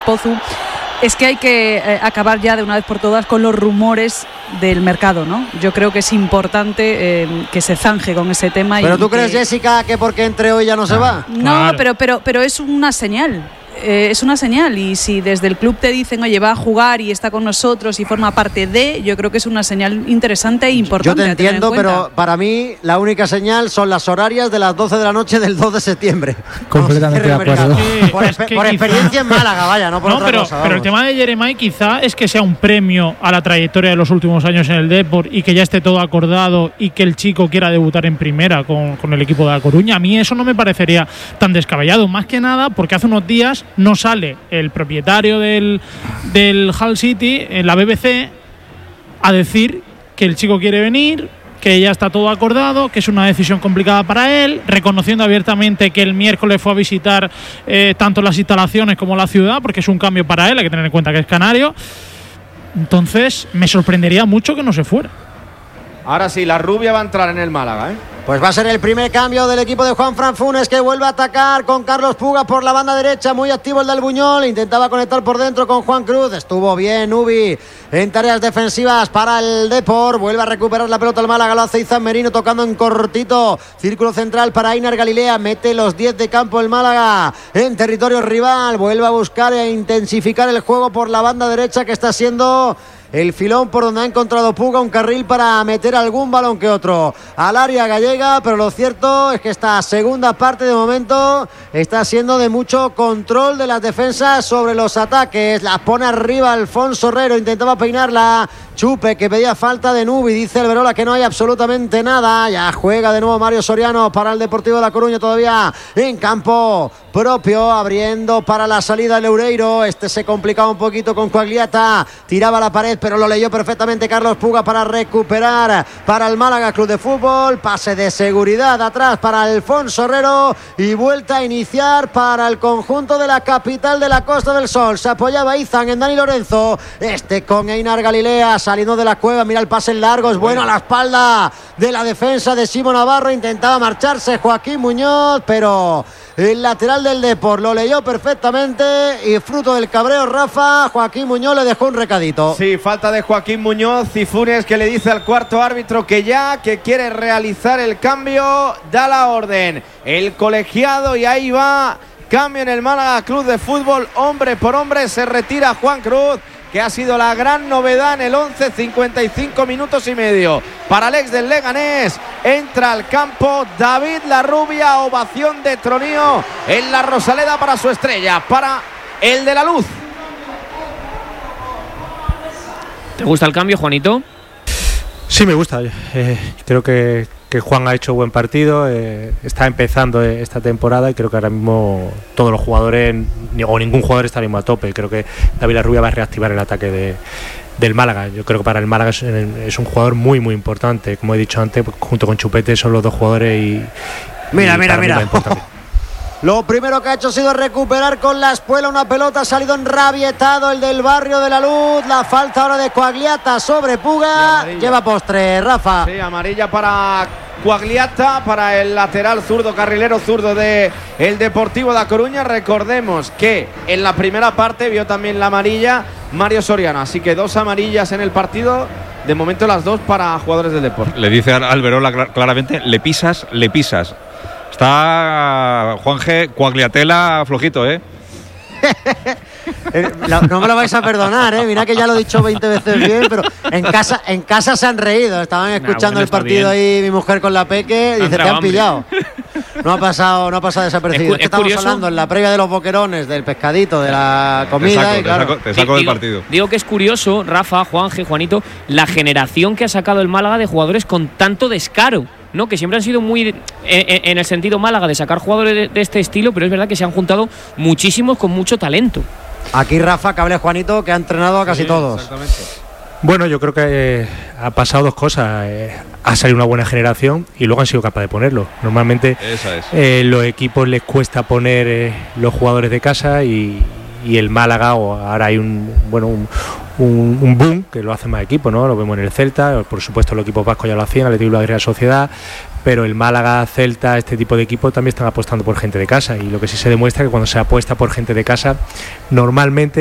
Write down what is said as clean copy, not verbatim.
Pozu, es que hay que acabar ya de una vez por todas con los rumores del mercado, ¿no? Yo creo que es importante que se zanje con ese tema. ¿Pero tú crees, Jessica, que porque entre hoy ya no se va? No, claro. pero es una señal. Es una señal, y si desde el club te dicen, oye, va a jugar y está con nosotros y forma parte de, yo creo que es una señal interesante e importante. Yo te entiendo, pero para mí la única señal son las horarias de las 12 de la noche del 2 de septiembre. Completamente de acuerdo. Por experiencia en Málaga, vaya, no por otra cosa. Pero el tema de Jeremai quizá es que sea un premio a la trayectoria de los últimos años en el Depor y que ya esté todo acordado y que el chico quiera debutar en primera con el equipo de La Coruña. A mí eso no me parecería tan descabellado, más que nada porque hace unos días no sale el propietario del Hull City en la BBC a decir que el chico quiere venir, que ya está todo acordado, que es una decisión complicada para él, reconociendo abiertamente que el miércoles fue a visitar tanto las instalaciones como la ciudad, porque es un cambio para él, hay que tener en cuenta que es canario. Entonces me sorprendería mucho que no se fuera. Ahora sí, la rubia va a entrar en el Málaga, ¿eh? Pues va a ser el primer cambio del equipo de Juanfran Funes, que vuelve a atacar con Carlos Puga por la banda derecha. Muy activo el del Buñol, intentaba conectar por dentro con Juan Cruz. Estuvo bien Ubi en tareas defensivas para el Depor. Vuelve a recuperar la pelota el Málaga, lo hace Izan Merino tocando en cortito. Círculo central para Einar Galilea, mete los 10 de campo el Málaga en territorio rival. Vuelve a buscar e intensificar el juego por la banda derecha, que está siendo el filón por donde ha encontrado Puga, un carril para meter algún balón que otro al área gallega, pero lo cierto es que esta segunda parte de momento está siendo de mucho control de las defensas sobre los ataques. La pone arriba Alfonso Herrero, intentaba peinarla Chupe, que pedía falta de Nubi, dice el Verola que no hay absolutamente nada. Ya juega de nuevo Mario Soriano para el Deportivo de La Coruña, todavía en campo propio, abriendo para la salida el Loureiro. Este se complicaba un poquito con Coagliata, tiraba a la pared, pero lo leyó perfectamente Carlos Puga para recuperar para el Málaga Club de Fútbol. Pase de seguridad atrás para Alfonso Herrero y vuelta a iniciar para el conjunto de la capital de la Costa del Sol. Se apoyaba Izan en Dani Lorenzo, este con Einar Galilea saliendo de la cueva, mira el pase largo, es bueno a la espalda de la defensa de Simo Navarro. Intentaba marcharse Joaquín Muñoz, pero el lateral del Depor lo leyó perfectamente y fruto del cabreo, Rafa, Joaquín Muñoz le dejó un recadito. Sí, falta de Joaquín Muñoz y Funes, que le dice al cuarto árbitro que quiere realizar el cambio, da la orden el colegiado y ahí va, cambio en el Málaga Club de Fútbol, hombre por hombre, se retira Juan Cruz, que ha sido la gran novedad en el 11, 55 minutos y medio. Para el ex del Leganés, entra al campo David Larrubia, ovación de tronío en la Rosaleda para su estrella, para el de la Luz. ¿Te gusta el cambio, Juanito? Sí, me gusta. Creo que Juan ha hecho buen partido, está empezando esta temporada y creo que ahora mismo todos los jugadores, o ningún jugador está mismo a tope. Creo que David Larrubia va a reactivar el ataque del Málaga. Yo creo que para el Málaga es un jugador muy muy importante. Como he dicho antes, junto con Chupete son los dos jugadores Mira. Lo primero que ha hecho ha sido recuperar con la espuela una pelota, ha salido enrabietado el del Barrio de la Luz. La falta ahora de Coagliata sobre Puga, lleva postre, Rafa. Sí, amarilla para Coagliata, para el lateral zurdo, carrilero zurdo de el Deportivo de La Coruña. Recordemos que en la primera parte vio también la amarilla Mario Soriano, así que 2 amarillas en el partido. De momento las 2 para jugadores del Depor. Le dice al Verola claramente, le pisas. Está Juan G. Coagliatela flojito, ¿eh? No me lo vais a perdonar, mira que ya lo he dicho 20 veces bien, pero en casa se han reído, estaban escuchando el partido ahí mi mujer con la Peque, dice, te han pillado. No ha pasado desapercibido. Estamos hablando en la previa de los boquerones, del pescadito, de la comida. Te saco del partido. Digo que es curioso, Rafa, Juanito, la generación que ha sacado el Málaga de jugadores con tanto descaro, ¿no? Que siempre han sido muy en el sentido Málaga de sacar jugadores de este estilo, pero es verdad que se han juntado muchísimos con mucho talento. Aquí Rafa, que hable Juanito, que ha entrenado a casi todos. Exactamente. Bueno, yo creo que ha pasado dos cosas. Ha salido una buena generación y luego han sido capaces de ponerlo. Normalmente los equipos les cuesta poner los jugadores de casa y el Málaga, o ahora hay un un boom, que lo hacen más equipos, ¿no? Lo vemos en el Celta, por supuesto los equipos vascos ya lo hacían, el Atlético de la Real Sociedad, pero el Málaga, Celta, este tipo de equipos también están apostando por gente de casa, y lo que sí se demuestra es que cuando se apuesta por gente de casa, normalmente